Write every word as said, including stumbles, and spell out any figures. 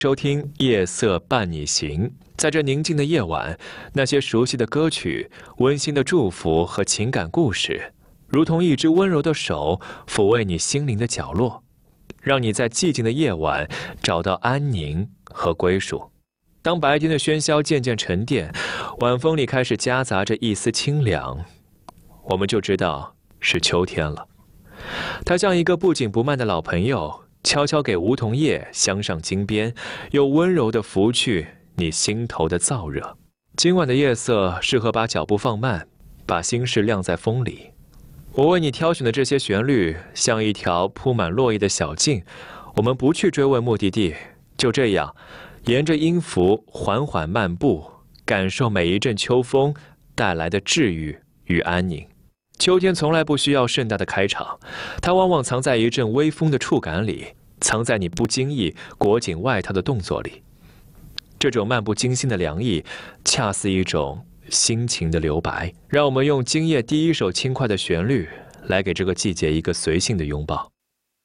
收听《夜色伴你行》。在这宁静的夜晚，那些熟悉的歌曲、温馨的祝福和情感故事，如同一只温柔的手，抚慰你心灵的角落，让你在寂静的夜晚找到安宁和归属。当白天的喧嚣渐渐沉淀，晚风里开始夹杂着一丝清凉，我们就知道是秋天了。它像一个不紧不慢的老朋友，悄悄给梧桐叶镶上金边，又温柔地拂去你心头的燥热。今晚的夜色适合把脚步放慢，把心事晾在风里。我为你挑选的这些旋律，像一条铺满落叶的小径，我们不去追问目的地，就这样沿着音符缓缓漫步，感受每一阵秋风带来的治愈与安宁。秋天从来不需要盛大的开场，它往往藏在一阵微风的触感里，藏在你不经意裹紧外套的动作里。这种漫不经心的凉意，恰似一种心情的留白。让我们用今夜第一首轻快的旋律，来给这个季节一个随性的拥抱。